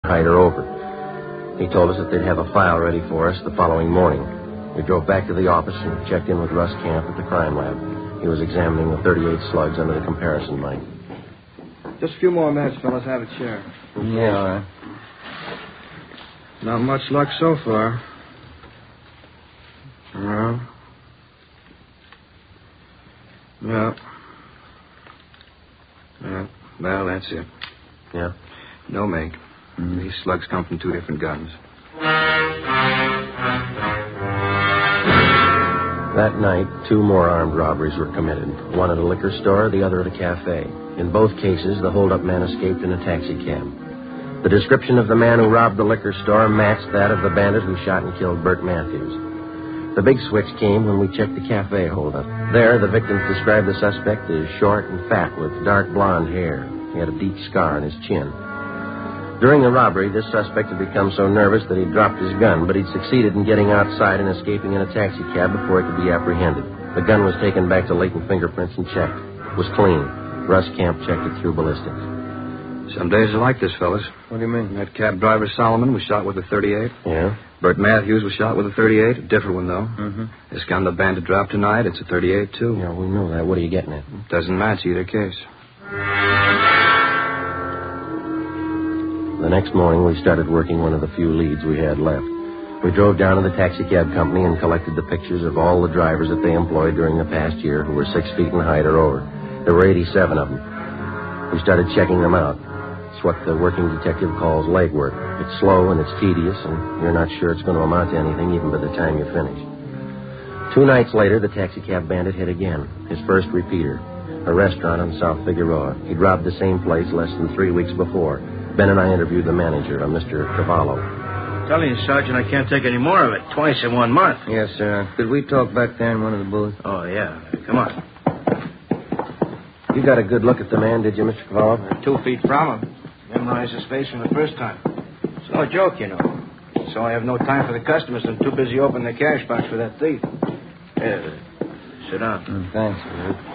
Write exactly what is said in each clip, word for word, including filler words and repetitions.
Hyder over. He told us that they'd have a file ready for us the following morning. We drove back to the office and checked in with Russ Camp at the crime lab. He was examining the thirty-eight slugs under the comparison light. Just a few more minutes, fellas. Have a chair. Yeah, all right. Not much luck so far. No. No. Yeah. Well, that's it. Yeah? No make. Mm-hmm. These slugs come from two different guns. That night, two more armed robberies were committed. One at a liquor store, the other at a cafe. In both cases, the hold-up man escaped in a taxi cab. The description of the man who robbed the liquor store matched that of the bandit who shot and killed Burt Matthews. The big switch came when we checked the cafe hold-up. There, the victims described the suspect as short and fat with dark blonde hair. He had a deep scar on his chin. During the robbery, this suspect had become so nervous that he dropped his gun, but he'd succeeded in getting outside and escaping in a taxi cab before he could be apprehended. The gun was taken back to latent fingerprints and checked. It was clean. Russ Camp checked it through ballistics. Some days are like this, fellas. What do you mean? That cab driver, Solomon, was shot with a thirty-eight. Yeah? Burt Matthews was shot with a thirty-eight. A different one, though. Mm-hmm. This gun the bandit dropped tonight, it's a thirty-eight, too. Yeah, we know that. What are you getting at? Doesn't match either case. The next morning, we started working one of the few leads we had left. We drove down to the taxi cab company and collected the pictures of all the drivers that they employed during the past year who were six feet in height or over. There were eighty-seven of them. We started checking them out. It's what the working detective calls legwork. It's slow and it's tedious, and you're not sure it's going to amount to anything even by the time you finish. Two nights later, the taxi cab bandit hit again. His first repeater. A restaurant on South Figueroa. He'd robbed the same place less than three weeks before. Ben and I interviewed the manager, a Mister Cavallo. I'm telling you, Sergeant, I can't take any more of it. Twice in one month. Yes, sir. Could we talk back there in one of the booths? Oh, yeah. Come on. You got a good look at the man, did you, Mister Cavallo? Two feet from him. Memorized his face from the first time. It's no joke, you know. So I have no time for the customers. I'm too busy opening the cash box for that thief. Here, sit down. Mm, thanks, sir.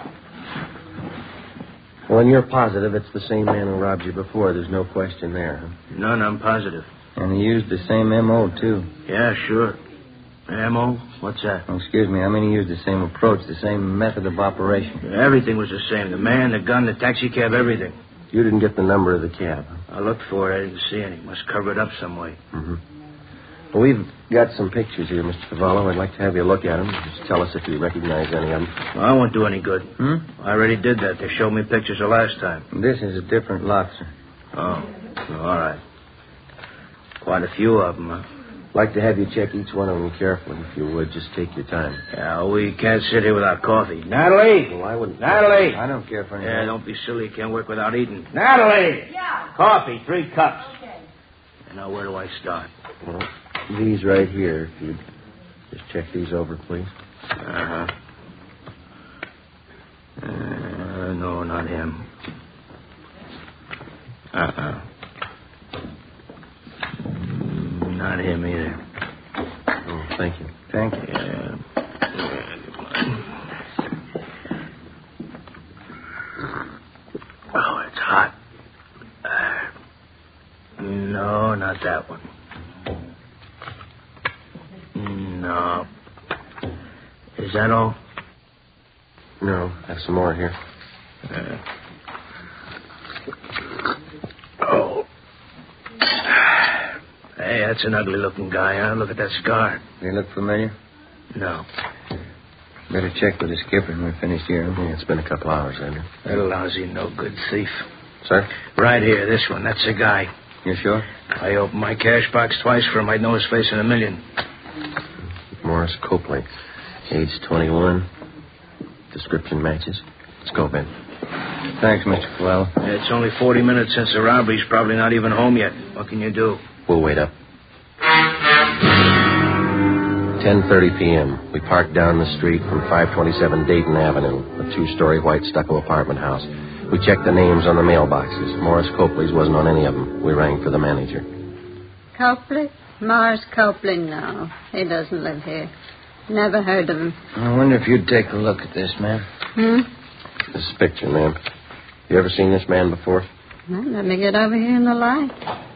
Well, and you're positive it's the same man who robbed you before. There's no question there, huh? None, I'm positive. And he used the same M O, too. Yeah, sure. M O? What's that? Oh, excuse me. I mean, he used the same approach, the same method of operation. Everything was the same. The man, the gun, the taxi cab, everything. You didn't get the number of the cab. I looked for it. I didn't see any. Must cover it up some way. Mm-hmm. Well, we've got some pictures here, Mister Cavallo. I'd like to have you look at them. Just tell us if you recognize any of them. Well, I won't do any good. Hmm? I already did that. They showed me pictures the last time. This is a different lot, sir. Oh, well, all right. Quite a few of them, huh? I'd like to have you check each one of them carefully, if you would. Just take your time. Yeah, we can't sit here without coffee. Natalie! Well, I wouldn't... Natalie! I don't care for anything. Yeah, don't be silly. You can't work without eating. Natalie! Yeah. Coffee, three cups. Okay. And now, where do I start? Well, these right here, if you'd just check these over, please. Uh-huh. Uh, no, not him. Uh-uh. Not him either. Oh, thank you. Thank you. Yeah. Oh, it's hot. Uh, no, not that one. No. Is that all? No, I have some more here. Uh, oh. Hey, that's an ugly-looking guy, huh? Look at that scar. They look familiar? No. Better check with the skipper when we're finished here. Yeah, it's been a couple hours, Andrew. That lousy, no-good thief. Sir? Right here, this one. That's the guy. You sure? I opened my cash box twice for him. I'd know his face in a million. Morris Copley. Age twenty-one. Description matches. Let's go, Ben. Thanks, Mister Cavallo. It's only forty minutes since the robbery. He's probably not even home yet. What can you do? We'll wait up. ten thirty p.m. We parked down the street from five twenty-seven Dayton Avenue, a two-story white stucco apartment house. We checked the names on the mailboxes. Morris Copley's wasn't on any of them. We rang for the manager. Copley? Morris Copley, no. He doesn't live here. Never heard of him. I wonder if you'd take a look at this, ma'am. Hmm? This picture, ma'am. You ever seen this man before? Well, let me get over here in the light.